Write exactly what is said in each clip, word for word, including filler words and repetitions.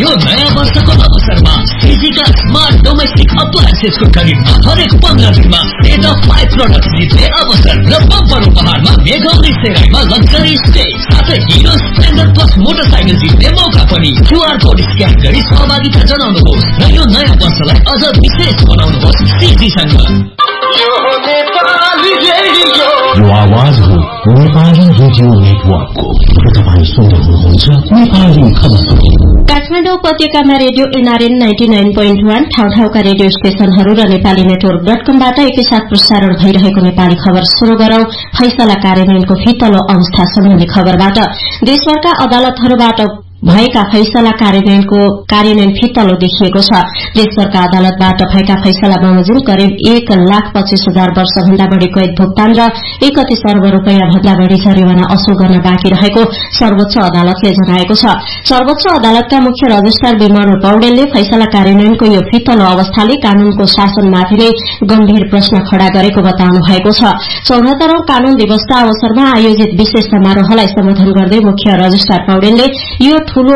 यो नयाँ वर्षको अवसरमा सिजीका स्मार्ट डोमेस्टिक अप्लायन्सेसको खरिदमा हरेक पन्ध्र दिनमा एट अफ फाइभ प्रोडक्ट जित्ने अवसर र बम्पर उपहारमा मेघौली सेराइमा लग्जरी स्टे साथै हिरो स्प्लेन्डर प्लस मोटरसाइकल जित्ने मौका पनि। क्यूआर कोड स्क्यान गरी सहभागिता जनाउनुहोस् र यो नयाँ वर्षलाई अझ विशेष बनाउनुहोस् सिजीसँग। यो आवाज हो नेपाली रेडियो नेटवर्कको। तपाईँ सुन्दै हुनुहुन्छ नेपाली खबर। काठमाडौँ उपत्यकामा radio NRN ninety nine point one ठाउँ ठाउँका रेडियो स्टेशनहरू र नेपाली नेटवर्क डट कमबाट एकैसाथ प्रसारण भइरहेको नेपाली खबर शुरू गरौं। फैसला कार्यान्वयनको फितलो अवस्था सम्बन्धी खबरबाट। देशभरका अदालतहरूबाट भएका फैसला कार्यान्वयनको कार्यान्वयन फितलो देखिएको छ। देशभरका अदालतबाट भएका फैसला बमोजिम करिब एक लाख पच्चीस हजार वर्ष भन्दा बढ़ी कैद भुक्तान र एकतीस अर्ब रूपियाँ भन्दा बढ़ी जरिवाना असुल गर्न बाँकी रहेको सर्वोच्च अदालतले जनाएको छ। सर्वोच्च अदालतका मुख्य रजिस्ट्रार विमल पौडेलले फैसला कार्यान्वयनको यो फितलो अवस्थाले कानूनको शासनमाथि नै गम्भीर प्रश्न खड़ा गरेको बताउनु भएको छ। चौहत्तरौं कानून दिवसका अवसरमा आयोजित विशेष समारोहलाई सम्बोधन गर्दै मुख्य रजिस्ट्रार पौडेलले यो ठूलो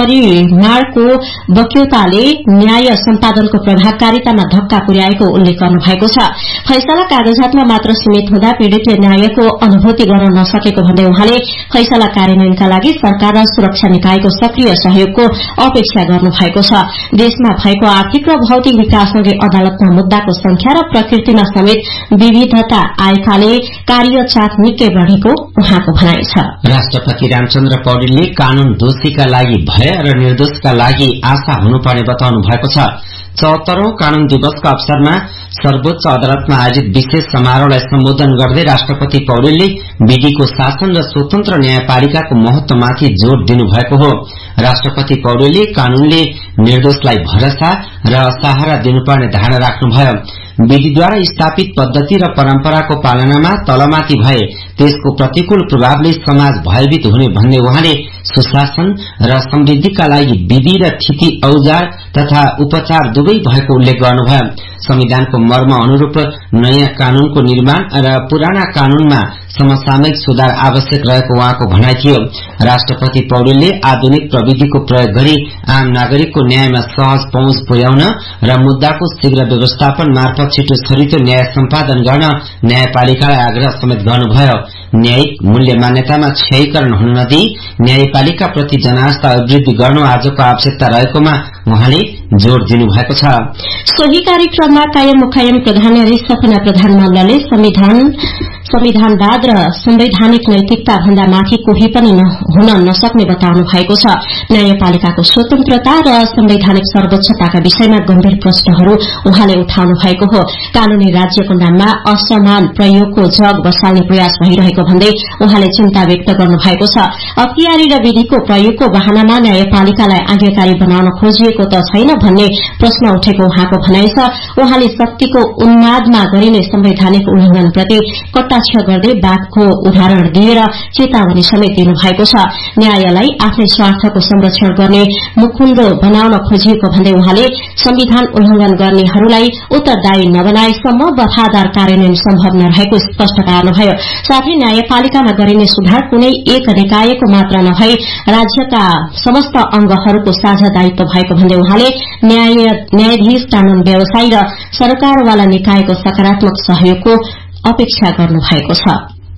परिमाणको वक्यताले न्याय सम्पादनको प्रभावकारितामा धक्का पुर्याएको उल्लेख गर्नु भएको छ। फैसला कागजातमा मात्र सीमित हुँदा पीड़ितले न्यायको अनुभूति गर्न नसकेको भन्दै उहाँले फैसला कार्यान्वयनका लागि सरकार र सुरक्षा निकायको सक्रिय सहयोगको अपेक्षा गर्नु भएको छ। देशमा भएको आर्थिक र भौतिक विकाससँगै अदालतमा मुद्दाको संख्या र प्रकृतिमा समेत विविधता आएकाले कार्यचाप निकै बढ़ेको उहाँको भनाइ छ। राष्ट्रपति रामचन्द्र पौडेलले कानून दोषीका लागि भय र निर्दोषका लागि आशा हुनुपर्ने बताउनु भएको छ। चौहत्तरौं कानून दिवसको अवसरमा सर्वोच्च अदालतमा आयोजित विशेष समारोहलाई सम्बोधन गर्दै राष्ट्रपति पौडेलले विधिको शासन र स्वतन्त्र न्यायपालिकाको महत्वमाथि जोड़ दिनुभएको हो। राष्ट्रपति पौडेलले कानूनले निर्दोषलाई भरोसा र सहारा दिनुपर्ने धारणा राख्नुभयो। विधिद्वारा स्थापित पद्धति र परम्पराको पालनामा तलमाथि भए त्यसको प्रतिकूल प्रभावले समाज भयभीत हुने भन्ने उहाँले सुशासन र समृद्धिका लागि विधि र थिति औजार तथा उपचार दुवै भएको उल्लेख गर्नुभयो। संविधानको मर्म अनुरूप नयाँ कानूनको निर्माण र पुराना कानूनमा समसामयिक सुधार आवश्यक रहेको उहाँको भनाइ थियो। राष्ट्रपति पौडेलले आधुनिक प्रविधिको प्रयोग गरी आम नागरिकको न्यायमा सहज पहुँच पुर्याउन र मुद्दाको शीघ्र व्यवस्थापन मार्फत छिटो छरितो न्याय सम्पादन गर्न न्यायपालिकालाई आग्रह समेत गर्नुभयो। न्यायिक मूल्य मान्यतामा क्षयीकरण हुन नदिई न्यायपालिका प्रति जनास्था अभिवृद्धि गर्नु आजको आवश्यकता रहेकोमा उहाँले जोड़ दिनुभएको छ। सोही कार्यक्रममा कायम मुकायम प्रधान न्यायाधीश सपना प्रधान मल्लले संविधान संविधानवाद र संवैधानिक नैतिकता भन्दा माथि कोही पनि हुन नसक्ने बताउनु भएको छ। न्यायपालिकाको स्वतन्त्रता र संवैधानिक सर्वोच्चताका विषयमा गम्भीर प्रश्नहरू उहाँले उठाउनु भएको हो। कानूनी राज्यको नाममा असमान प्रयोगको जग बसाल्ने प्रयास भइरहेको भन्दै उहाँले चिन्ता व्यक्त गर्नु भएको छ। अख्तियारी र विधिको प्रयोगको बहानामा न्यायपालिकालाई आज्ञाकारी बनाउन खोजिएको त छैन भन्ने प्रश्न उठेको उहाँको भनाइ छ। उहाँले शक्तिको उन्मादमा गरिने संवैधानिक उल्लंघनप्रति कटाक्ष गर्दै बाघको उदाहरण दिएर चेतावनी समेत दिनुभएको छ। न्यायलाई आफ्नै स्वार्थको संरक्षण गर्ने मुकुण्डो बनाउन खोजिएको भन्दै उहाँले संविधान उल्लंघन गर्नेहरूलाई उत्तरदायी नबनाएसम्म वफादार कार्यान्वयन सम्भव नरहेको स्पष्ट पार्नुभयो। साथै न्यायपालिकामा गरिने सुधार कुनै एक निकायको मात्र नभई राज्यका समस्त अंगहरूको साझा दायित्व भएको भन्दै उहाँले न्यायाधीश कानून व्यवसायी र सरकारवाला निकायको सकारात्मक सहयोगको अपेक्षा गर्नु भएको छ।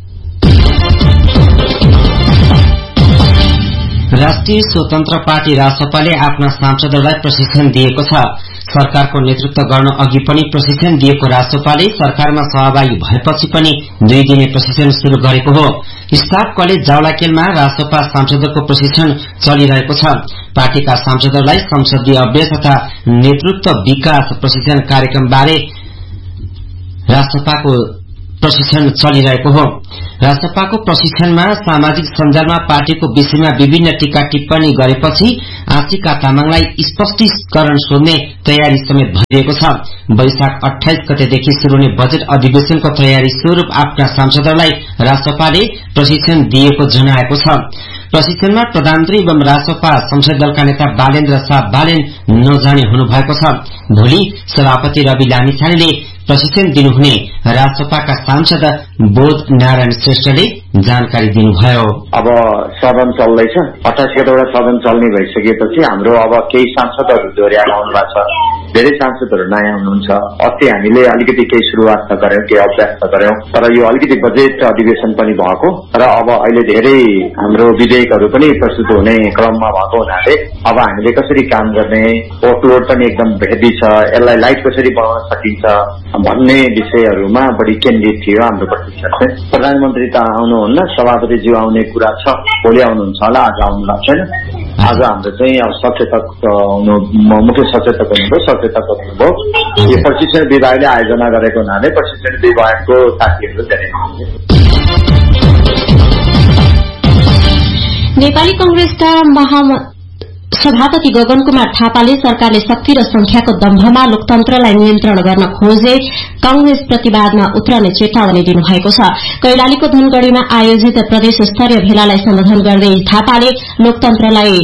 राष्ट्रिय स्वतन्त्र पार्टी रासपाले आफ्ना सांसदहरूलाई प्रशिक्षण दिएको छ। सरकारको नेतृत्व गर्न अघि पनि प्रशिक्षण दिएको रासपाले सरकारमा सहभागी भएपछि पनि दुई दिने प्रशिक्षण शुरू गरेको हो। स्टाफ कलेज जावलाखेलमा रासपा सांसदको प्रशिक्षण चलिरहेको छ। पार्टीका सांसदहरूलाई संसदीय अभ्यास तथा नेतृत्व विकास प्रशिक्षण कार्यक्रमबारे रासपाको प्रशिक्षण चलिरहेको हो। रासपाको प्रशिक्षणमा सामाजिक सञ्जालमा पार्टीको विषयमा विभिन्न टीका टिप्पणी गरेपछि आशिका तामाङलाई स्पष्टीकरण सोध्ने तयारी समेत भइरहेको छ। वैशाख अठाइस गतेदेखि शुरू हुने बजेट अधिवेशनको तयारी स्वरूप आफ्ना सांसदहरूलाई रासपाले प्रशिक्षण दिएको जनाएको छ। प्रशिक्षणमा प्रधानमन्त्री एवं रासपा संसदीय दलका नेता बालेन्द्र शाह बालेन नजाने हुनुभएको छ। भोलि सभापति रवि लामिछानेले प्रशिक्षण दिनुहुने रासपाका सांसद बोध नारायण श्रेष्ठले जानकारी दिनुभयो। अब सदन चल्दैछ, अठासी वटा सदन चल्ने भइसकेपछि हाम्रो अब केही सांसदहरू दोहोर्याएर आउनु भएको छ, धेरै सांसदहरू नयाँ हुनुहुन्छ। अस्ति हामीले अलिकति केही शुरूआत त गर्यौं, केही अभ्यास त गर्यौं, तर यो अलिकति बजेट अधिवेशन पनि भएको र अब अहिले धेरै हाम्रो विधेयकहरू पनि प्रस्तुत हुने क्रममा भएको हुनाले अब हामीले कसरी काम गर्ने, वर्कलोड पनि एकदम हेभी छ, यसलाई लाइट कसरी बनाउन सकिन्छ भन्ने विषयहरूमा बढी केन्द्रित थियो हाम्रो प्रशिक्षण चाहिँ। प्रधानमन्त्री त आउनुहुन्न, सभापतिज्यू आउने कुरा छ, भोलि आउनुहुन्छ होला, आज आउनु भएको छैन। आज हाम्रो चाहिँ अब सचेतक हुनु, मुख्य सचेतक हुनुभयो, सचेतक हुनुभयो। यो प्रशिक्षण विभागले आयोजना गरेको हुनाले प्रशिक्षण विभागको साथीहरू धेरै हुनुहुन्छ। नेपाली कंग्रेसका महा सभापति गगन कुमार थापाले सरकारले शक्ति र संख्याको दम्भमा लोकतन्त्रलाई नियन्त्रण गर्न खोजे कांग्रेस प्रतिवादमा उत्रने चेतावनी दिनुभएको छ। कैलालीको धनगढ़ीमा आयोजित प्रदेश स्तरीय भेलालाई सम्बोधन गर्दै थापाले लोकतन्त्रलाई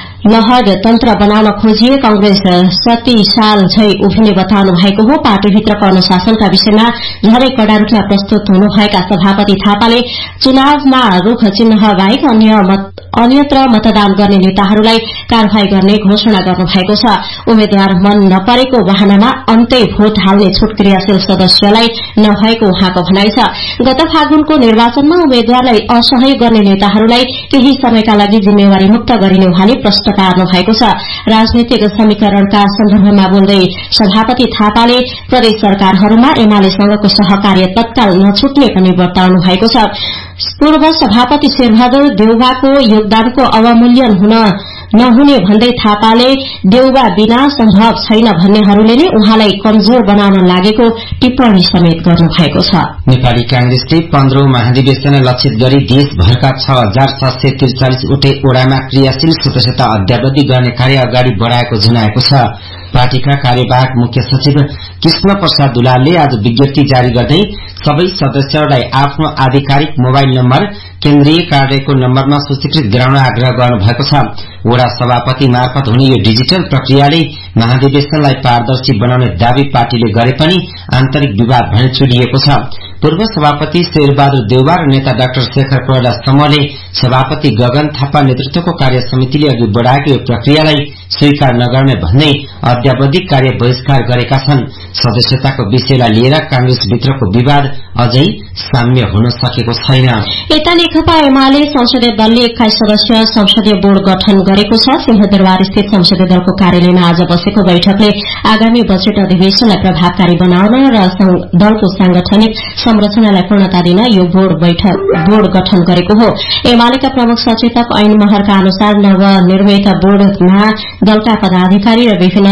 लहर तन्त्र बनाउन खोजिए कांग्रेस शक्तिशाल झै उभिने बताउनु भएको हो। पार्टीभित्रको अनुशासनका विषयमा झरै कड़ा रूपमा प्रस्तुत हुनुभएका सभापति थापाले चुनावमा रूख चिन्ह बाहेक अन्य अन्यत्र मतदान गर्ने नेताहरूलाई कार्यवाही गर्ने घोषणा गर्नुभएको छ। उम्मेद्वार मन नपरेको वाहनामा अन्तै भोट हाल्ने छुट क्रियाशील सदस्यलाई नभएको उहाँको भनाइ छ। गत फागुनको निर्वाचनमा उम्मेद्वारलाई असहयोग गर्ने नेताहरूलाई केही समयका लागि जिम्मेवारी मुक्त गरिने उहाँले प्रश्न पार्नु भएको छ। राजनीतिक समीकरणका सन्दर्भमा बोल्दै सभापति थापाले प्रदेश सरकारहरूमा एमालेसँगको सहकार्य तत्काल नछुट्ने पनि बताउनु भएको छ। पूर्व सभापति शेरबहादुर देउवाको योगदानको अवमूल्यन हुन नहुने भन्दै थापाले देउवा बिना सम्भव छैन भन्नेहरूले नै उहाँलाई कमजोर बनाउन लागेको टिप्पणी समेत गर्नुभएको छ। नेपाली कांग्रेसले पन्ध्रौं महाधिवेशनलाई लक्षित गरी देशभरका छ हजार सात सय त्रिचालिस वटै ओडामा क्रियाशील सदस्यता अद्यावधि गर्ने कार्य अगाडि बढ़ाएको जनाएको छ। पार्टीका कार्यवाहक मुख्य सचिव कृष्ण प्रसाद दुलालले आज विज्ञप्ति जारी गर्दै सबै सदस्यहरूलाई आफ्नो आधिकारिक मोबाइल नम्बर केन्द्रीय कार्यालयको नम्बरमा सूचीकृत गराउन आग्रह गर्नुभएको छ। वडा सभापति मार्फत हुने यो डिजिटल प्रक्रियाले महाधिवेशनलाई पारदर्शी बनाउने दावी पार्टीले गरे पनि आन्तरिक विवाद भने चुलिएको छ। पूर्व सभापति शेरबहादुर देउवा र नेता डाक्टर शेखर प्रहला समूहले सभापति गगन थापा नेतृत्वको कार्य समितिले अघि बढ़ाएको यो प्रक्रियालाई स्वीकार नगर्ने भन्दै अद्यावधिक कार्य बहिष्कार गरेका छन्। सदस्यताको विषयलाई लिएर कांग्रेसभित्रको विवाद अझै साम्य हुन सकेको छैन। यता नेकपा एमाले संसदीय दलले एक्काइस सदस्यीय संसदीय बोर्ड गठन गरेको छ। सिंहदरबार स्थित संसदीय दलको कार्यालयमा आज बसेको बैठकले आगामी बजेट अधिवेशनलाई प्रभावकारी बनाउन र दलको सांगठनिक संरचनालाई पूर्णता दिन यो बोर्ड बैठक बोर्ड गठन गरेको हो। एमालेका प्रमुख सचेतक ऐन महरका अनुसार नवनिर्मित बोर्डमा दलका पदाधिकारी र विभिन्न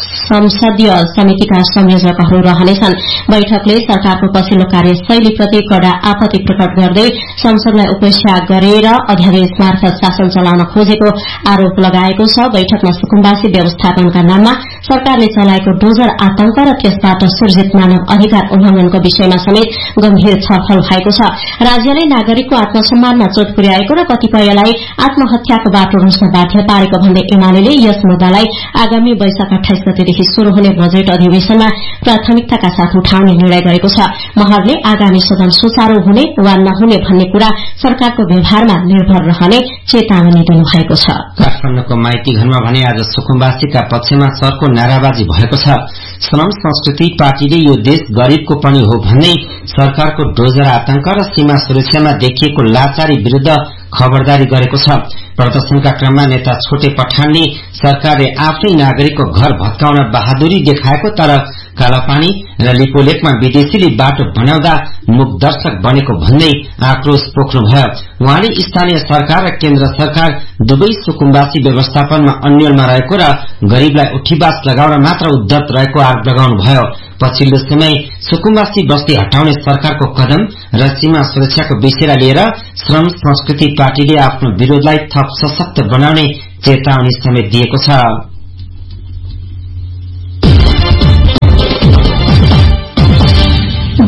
संसदीय समितिका संयोजकहरू रहनेछन्। बैठकले सरकारको पछिल्लो कार्यशैलीप्रति कड़ा आपत्ति प्रकट गर्दै संसदलाई उपेक्षा गरेर अध्यादेश मार्फत शासन चलाउन खोजेको आरोप लगाएको छ। बैठकमा सुकुम्बासी व्यवस्थापनका नाममा सरकारले चलाएको डोजर आतंक र त्यसबाट सृजित मानव अधिकार उल्लंघनको विषयमा समेत गम्भीर छलफल भएको छ। राज्यले नागरिकको आत्मसम्मानमा चोट पुर्याएको र कतिपयलाई आत्महत्याको बाटो रोज्न बाध्य पारेको भन्दै एमाले यस मुद्दालाई आगामी वैशाख अठाइस गतेदेखि शुरू हुने बजेट अधिवेशनमा प्राथमिकताका साथ उठाउने निर्णय गरेको छ। महरले आगामी सदन सुचारू हुने वा नहुने भन्ने कुरा सरकारको व्यवहारमा निर्भर रहने चेतावनी दिनुभएको छ। काठमाडौँको माइती घरमा भने आज सुकुम्बासीका पक्षमा चर्को नाराबाजी भएको छ। श्रम संस्कृति पार्टीले यो देश गरीबको पनि हो भन्दै सरकारको डोजर आतंक र सीमा सुरक्षामा देखिएको लाचारी विरूद्ध खबरदारी गरेको छ। प्रदर्शनका क्रममा नेता छोटे पठानले सरकारले आफ्नै नागरिकको घर भत्काउन बहादुरी देखाएको तर कालापानी र लिपोलेकमा विदेशीले बाटो बनाउँदा मुख दर्शक बनेको भन्दै आक्रोश पोख्नुभयो। उहाँले स्थानीय सरकार र केन्द्र सरकार दुवै सुकुम्बासी व्यवस्थापनमा अन्यलमा रहेको र गरीबलाई उठीबास लगाउन मात्र उद्धत रहेको आरोप लगाउनुभयो। पछिल्लो समय सुकुम्बासी बस्ती हटाउने सरकारको कदम र सीमा सुरक्षाको विषयलाई लिएर श्रम संस्कृति पार्टीले आफ्नो विरोधलाई थप सशक्त बनाउने चेतावनी समेत दिएको छ।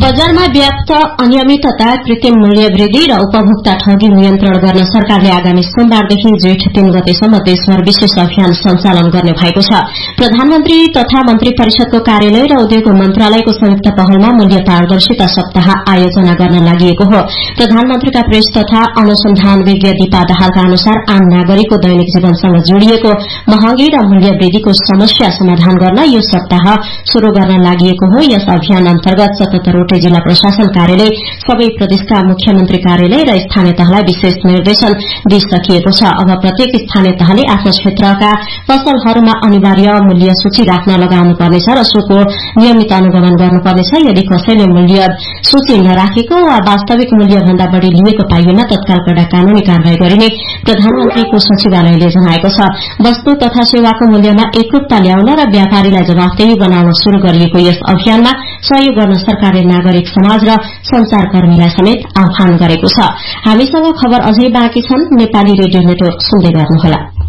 बजारमा व्याप्त अनियमितता, कृत्रिम मूल्य वृद्धि र उपभोक्ता ठगी नियन्त्रण गर्न सरकारले आगामी सोमबारदेखि जेठ तीन गतेसम्म देशभर विशेष अभियान सञ्चालन गर्ने भएको छ। प्रधानमन्त्री तथा मन्त्री परिषदको कार्यालय र उद्योग मन्त्रालयको संयुक्त पहलमा मूल्य पारदर्शिता सप्ताह आयोजना गर्न लागि हो। प्रधानमन्त्रीका प्रेस तथा अनुसन्धान विज्ञ दीपा दाहालका अनुसार आम नागरिकको दैनिक जीवनसँग जोडिएको महँगी र मूल्य वृद्धिको समस्या समाधान गर्न यो सप्ताह शुरू गर्न लागि हो। यस अभियान अन्तर्गत सतहत्तरवटै जिल्ला प्रशासन कार्यालय, सबै प्रदेशका मुख्यमन्त्री कार्यालय र स्थानीय तहलाई विशेष निर्देशन दिइसकिएको छ। अब प्रत्येक स्थानीय तहले आफ्नो क्षेत्रका पसलहरूमा अनिवार्य मूल्य सूची राख्न लगाउनुपर्नेछ र सोको नियमित अनुगमन गर्नुपर्नेछ। यदि कसैले मूल्य सूची नराखेको वा वास्तविक मूल्य भन्दा बढ़ी लिएको पाइएमा तत्काल कडा कानूनी कार्यवाही गरिने प्रधानमन्त्रीको सचिवालयले जनाएको छ। वस्तु तथा सेवाको मूल्यमा एकरूपता ल्याउन र व्यापारीलाई जवाफदेही बनाउन शुरू गरिएको यस अभियानमा सहयोग गर्न सरकारले नागरिक समाज र संचारकर्मीलाई समेत आह्वान गरेको छ। हामीसँग खबर अझै बाँकी छन्। नेपाली रेडियो नेटवर्क सुन्दै गर्नुहोला।